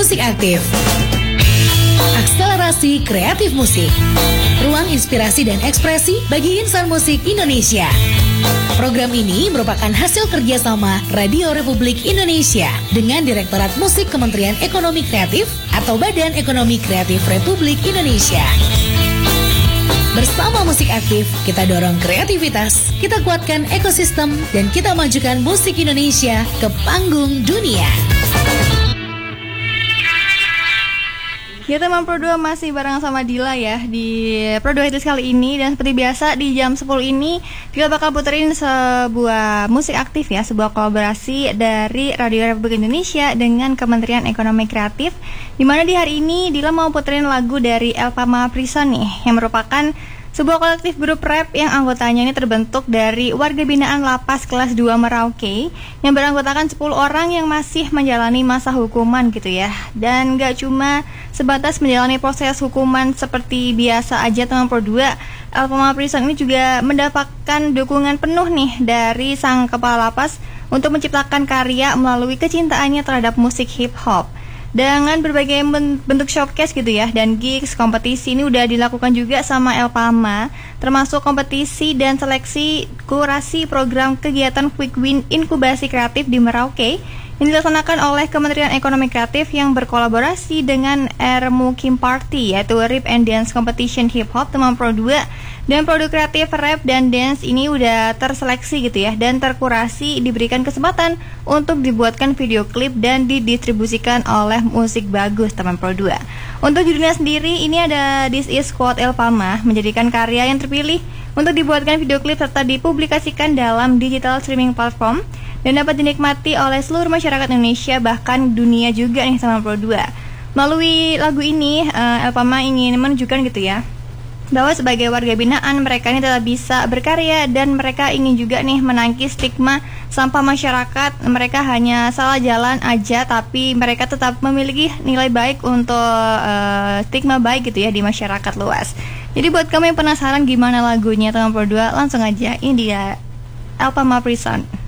Musik Aktif. Akselerasi kreatif musik. Ruang inspirasi dan ekspresi bagi insan musik Indonesia. Program ini merupakan hasil kerjasama Radio Republik Indonesia dengan Direktorat Musik Kementerian Ekonomi Kreatif atau Badan Ekonomi Kreatif Republik Indonesia. Bersama Musik Aktif, kita dorong kreativitas, kita kuatkan ekosistem, dan kita majukan musik Indonesia ke panggung dunia. Ya teman Pro 2 masih bareng sama Dila ya di Pro 2 Hits kali ini. Dan seperti biasa di jam 10 ini Dila bakal puterin sebuah musik aktif ya, sebuah kolaborasi dari Radio Republik Indonesia dengan Kementerian Ekonomi Kreatif. Dimana di hari ini Dila mau puterin lagu dari Elpama Prison nih, yang merupakan sebuah kolektif grup rap yang anggotanya ini terbentuk dari warga binaan Lapas Kelas 2 Merauke yang beranggotakan 10 orang yang masih menjalani masa hukuman gitu ya. Dan gak cuma sebatas menjalani proses hukuman seperti biasa aja teman Pro 2, Elpama Prison ini juga mendapatkan dukungan penuh nih dari sang kepala lapas untuk menciptakan karya melalui kecintaannya terhadap musik hip hop. Dengan berbagai bentuk showcase gitu ya, dan gigs, kompetisi ini udah dilakukan juga sama Elpama, termasuk kompetisi dan seleksi kurasi program kegiatan Quick Win Inkubasi Kreatif di Merauke yang dilaksanakan oleh Kementerian Ekonomi Kreatif yang berkolaborasi dengan Ermu Kim Party, yaitu Rap and Dance Competition Hip Hop teman Pro 2. Dan produk kreatif rap dan dance ini udah terseleksi gitu ya, dan terkurasi, diberikan kesempatan untuk dibuatkan video klip dan didistribusikan oleh Musik Bagus teman Pro 2. Untuk judulnya sendiri ini ada This Is Quote Elpama, menjadikan karya yang terpilih untuk dibuatkan video klip serta dipublikasikan dalam digital streaming platform dan dapat dinikmati oleh seluruh masyarakat Indonesia bahkan dunia juga nih teman Pro 2. Melalui lagu ini Elpama ingin menunjukkan gitu ya, bahwa sebagai warga binaan mereka ini tetap bisa berkarya dan mereka ingin juga nih menangkis stigma sampah masyarakat. Mereka hanya salah jalan aja tapi mereka tetap memiliki nilai baik untuk stigma baik gitu ya di masyarakat luas. Jadi buat kamu yang penasaran gimana lagunya teman Pro 2, langsung aja ini dia Elpama Prison.